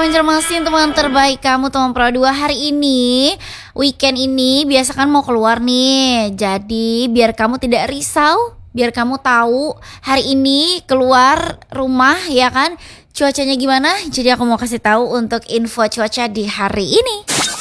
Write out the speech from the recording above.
Banjarmasin, teman terbaik kamu, teman Pro 2. Hari ini, weekend ini biasa kan mau keluar nih. Jadi biar kamu tidak risau, biar kamu tahu hari ini keluar rumah ya kan, cuacanya gimana. Jadi aku mau kasih tahu untuk info cuaca di hari ini.